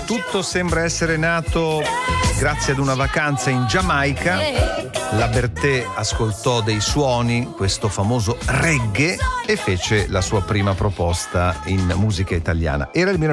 Tutto sembra essere nato grazie ad una vacanza in Giamaica. La Bertè ascoltò dei suoni, questo famoso reggae, e fece la sua prima proposta in musica italiana. Era il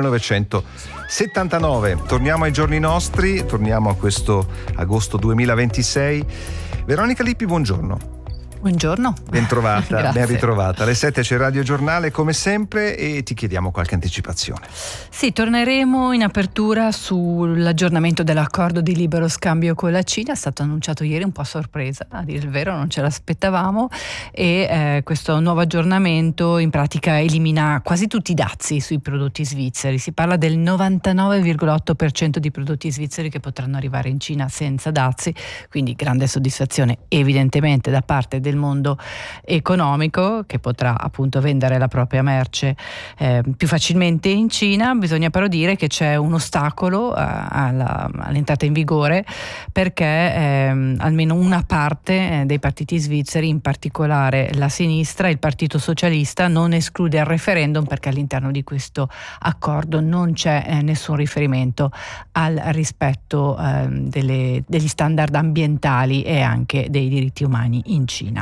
1979. Torniamo ai giorni nostri, torniamo a questo agosto 2026. Veronica Lippi, buongiorno. Buongiorno. Ben trovata, ben Grazie. ritrovata. Alle 7 c'è Radio Giornale come sempre e ti chiediamo qualche anticipazione. Sì, torneremo in apertura sull'aggiornamento dell'accordo di libero scambio con la Cina. È stato annunciato ieri, un po' a sorpresa, a dire il vero, non ce l'aspettavamo, e questo nuovo aggiornamento in pratica elimina quasi tutti i dazi sui prodotti svizzeri. Si parla del 99,8% di prodotti svizzeri che potranno arrivare in Cina senza dazi, quindi grande soddisfazione evidentemente da parte del mondo economico, che potrà appunto vendere la propria merce più facilmente in Cina. Bisogna però dire che c'è un ostacolo all'entrata in vigore, perché almeno una parte dei partiti svizzeri, in particolare la sinistra, il Partito Socialista, non esclude il referendum, perché all'interno di questo accordo non c'è nessun riferimento al rispetto degli standard ambientali e anche dei diritti umani in Cina.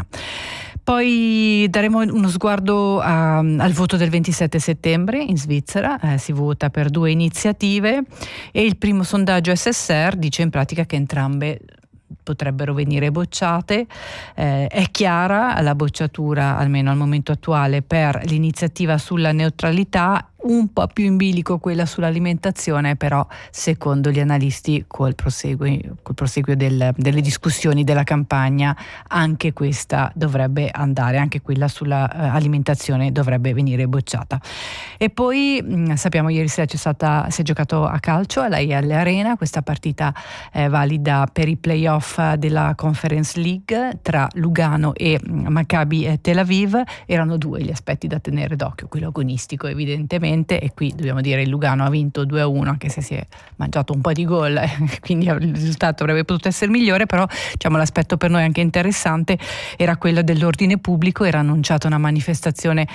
Poi daremo uno sguardo al voto del 27 settembre in Svizzera. Si vota per 2 iniziative e il primo sondaggio SSR dice in pratica che entrambe potrebbero venire bocciate. È chiara la bocciatura, almeno al momento attuale, per l'iniziativa sulla neutralità, un po' più in bilico quella sull'alimentazione, però secondo gli analisti col proseguio delle discussioni della campagna anche questa dovrebbe andare, anche quella sulla alimentazione dovrebbe venire bocciata. E poi sappiamo, ieri sera si è giocato a calcio all'Ael Arena, questa partita valida per i playoff della Conference League tra Lugano e Maccabi Tel Aviv. Erano 2 gli aspetti da tenere d'occhio, quello agonistico evidentemente, e qui dobbiamo dire il Lugano ha vinto 2-1, anche se si è mangiato un po' di gol, quindi il risultato avrebbe potuto essere migliore, però diciamo l'aspetto per noi anche interessante era quello dell'ordine pubblico. Era annunciata una manifestazione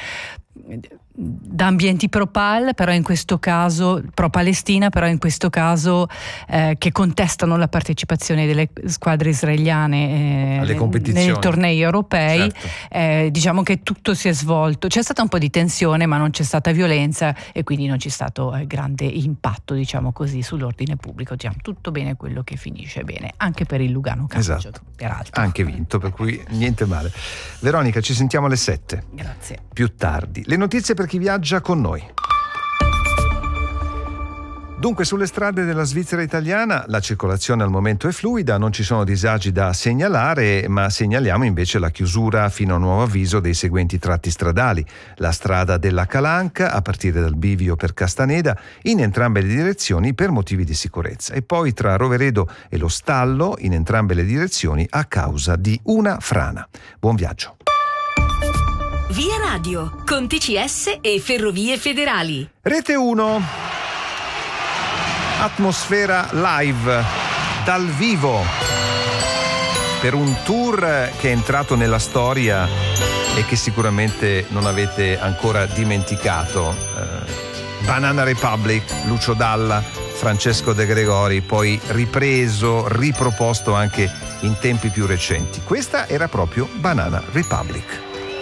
da ambienti pro-Pal, però in questo caso pro-Palestina, però in questo caso che contestano la partecipazione delle squadre israeliane alle competizioni, nei tornei europei. Certo. Diciamo che tutto si è svolto, c'è stata un po' di tensione ma non c'è stata violenza e quindi non c'è stato grande impatto, diciamo così, sull'ordine pubblico. Diciamo tutto bene quello che finisce bene, anche per il Lugano Calcio. Esatto. Peraltro Anche vinto, per cui niente male. Veronica, ci sentiamo alle 7. Grazie. Più tardi. Le notizie per chi viaggia con noi. Dunque, sulle strade della Svizzera italiana la circolazione al momento è fluida, non ci sono disagi da segnalare, ma segnaliamo invece la chiusura fino a nuovo avviso dei seguenti tratti stradali: la strada della Calanca a partire dal bivio per Castaneda in entrambe le direzioni per motivi di sicurezza, e poi tra Roveredo e lo Stallo in entrambe le direzioni a causa di una frana. Buon viaggio. Via Radio, con TCS e Ferrovie Federali. Rete 1. Atmosfera live dal vivo per un tour che è entrato nella storia e che sicuramente non avete ancora dimenticato. Banana Republic, Lucio Dalla, Francesco De Gregori, poi riproposto anche in tempi più recenti. Questa era proprio Banana Republic.